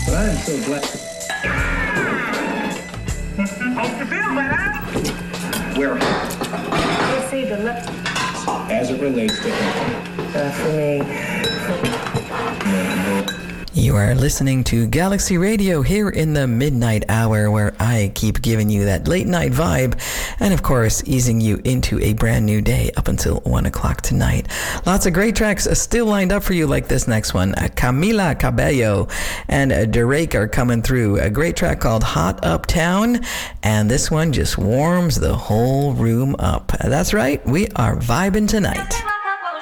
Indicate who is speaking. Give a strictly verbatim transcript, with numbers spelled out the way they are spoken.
Speaker 1: But I'm so glad.
Speaker 2: Hope you feel better.
Speaker 1: Where?
Speaker 3: I would say the left.
Speaker 1: As it relates to him.
Speaker 3: Uh, for me.
Speaker 4: You are listening to Galaxy Radio here in the midnight hour, where I keep giving you that late night vibe and, of course, easing you into a brand new day up until one o'clock tonight. Lots of great tracks still lined up for you, like this next one. Camila Cabello and Drake are coming through. A great track called Hot Uptown, and this one just warms the whole room up. That's right, we are vibing tonight.